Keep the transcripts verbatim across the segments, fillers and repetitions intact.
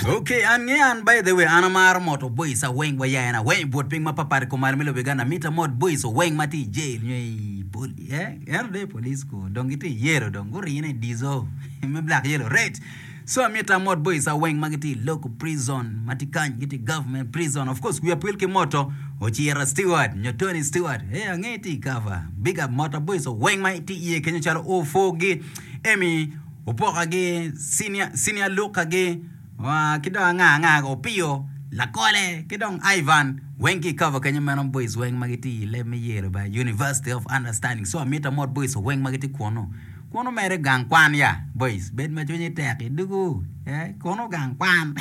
Okay, and and by the way, anamar moto boys a weng wa yana weng bot ping mapapar ko mar melo begana mita mod boys so weng mati jail nyei pol eh er de police ko dongiti yero donguri ne dizo me black yellow red. So mita mod boys a weng magiti local prison matikan giti government prison. Of course we are pilke moto ochiera steward nyotoni steward eh angeti cover big up motor boys so weng mati ye kenyo charo o fogi emi upoka ge senior senior look age wa kidong nga nga go pio la kole kidong Ivan wengi cover kenya man boys weng magiti let me year by University of Understanding. So amita mod boys weng magiti kono kono mere gang kwan ya boys bed ma chunyi tek dugu eh kono gang kwan.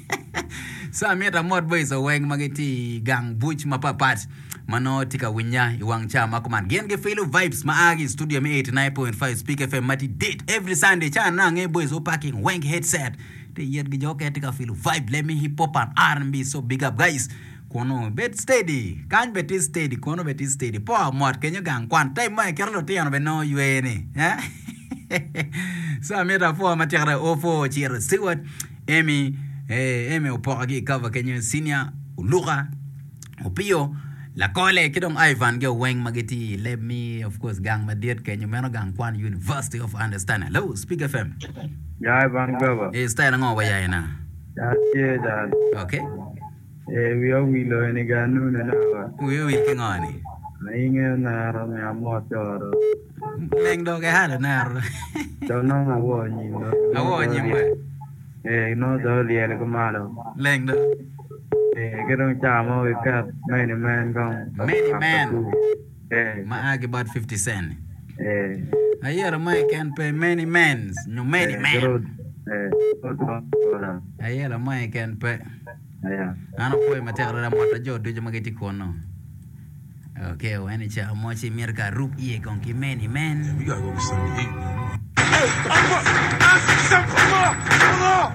So amita mod boys weng magiti gang buch mapapat mano tika winya iwang chama kuman gen ge feel vibes maagi studio me eighty-nine point five speak F M mati date every Sunday cha na nge boys o packing weng headset te yet ge joke tika feel vibe let me hip hop and R and B. So big up guys kono bet steady kan bet steady kono bet steady po mod kenyo gang kwan time mai kerlo te ano be no yuene eh. So amita for matiara o for cheer Stewart Emi eh Emi o poagi cover kenyo senior uluga opio la kole kidong Ivan ge weng magiti let me of course gang madiet kenyo meno gang kwan University of Understanding. Hello speak F M. Ya Ivan Glover. Eh style ngo wa ya ina. Ya ye da. Okay. Eh we are we lo ni ganu na na. We we kingani. Inge na ro me amo choro. Leng do ge hada na. Do no na wo ni no. Awo nyimwe. Eh no do li ele ko malo. Leng do. Eh ke dong cha mo we ka many man gong. Many man. Eh Ma agi about fifty cent. eh I hear a mic can pay many men. No many men. Eh I hear a mic can pay. yeah. Ano po matera la mota jo do magiti kono. Okay, when it's a mochi mirka rup ie con ki many men. We gotta go get something to eat, man. Hey, I'm up. I see something. Come on. Come on.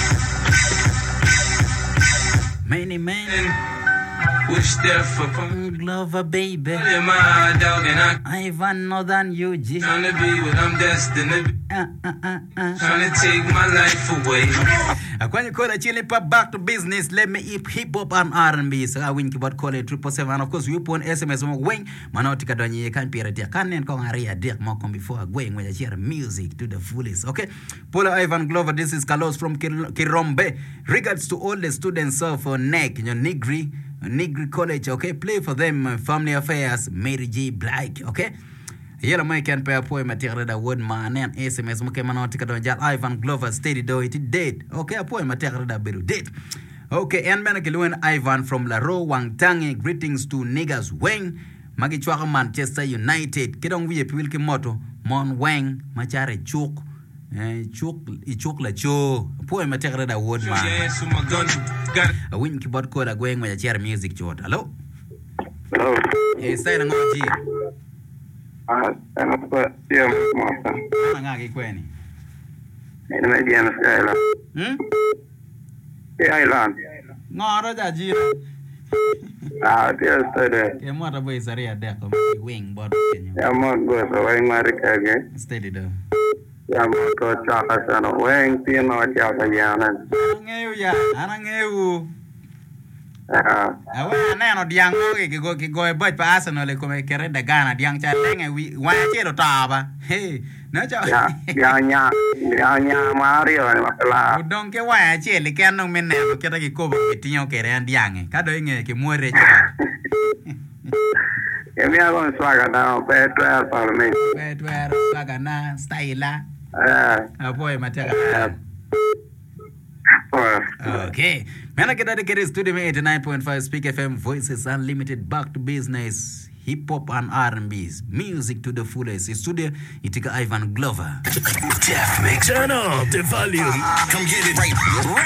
Many men. Wish there for Glover baby. in my dog and I Ivan know than you G. trying to be what I'm destined to be. Uh, uh, uh, uh. Trying to take my life away. When you call a chili pop back to business, let me eat hip hop and R and B. So I win keyboard call it triple seven. And of course, you put S M S on wing. Manotika donye can pirate ya can kong area diak mokom before going when you hear music to the fullest. Okay, Paula Ivan Glover. This is Carlos from Kir- Kirombe. Regards to all the students of uh, N E C, you know, Nigri, Nigri College. Okay, play for them. Uh, family affairs. Mary J. Black. Okay. Yellow Mike can pay a poem material that word man and S M S Mukemanotica don Jal Ivan Glover steady do it date. Okay, a poem material that beru date. Okay, and Manakiluan Ivan from Laro Wangtangi. Greetings to niggas Weng. Magichwaka Manchester United. Kidong we pilki moto. Mon Weng. Machare chuk. Chuk ichuk la cho. Poem material that word man. Yes, my gun. Got A win keyboard code a going with a chair music chort. Hello? Hello. Hey, say no G. Ah, ano pa siya mo sa. Ano nga kikweni? Ina may diyan sa island. Hmm? Eh island. Ngoro ja jira. Ah, dia steady. Ke mo ta boy saria de ko wing board kenyo. Ya mo go sa way marika ge. Steady do. Ya mo to chaka sa no weng tin no chaka yanan. Ngeu ya, ana ngeu. Ah, Awa na no diang mo ke go ke go boy pa Arsenal le ko me kere da Ghana diang cha lenge wi wa che lo ta ba. Hey, na cha. ya ya nya ya nya Mario ni makala. Udong ke wa che le ke no men ne ke ta ki ko ba tinyo ke ren diang. Ka do nge ke mo re cha. Ya mi hago swaga na Petro para mí. Petwer saga na style. Ah, Apoy matera. pues. Okay. Man, I get dedicated studio me eighty-nine point five Speak F M Voices Unlimited back to business. Hip hop and R and B. Music to the fullest. Studio itika Ivan Glover. Def mix. Turn up the volume. Come get it right.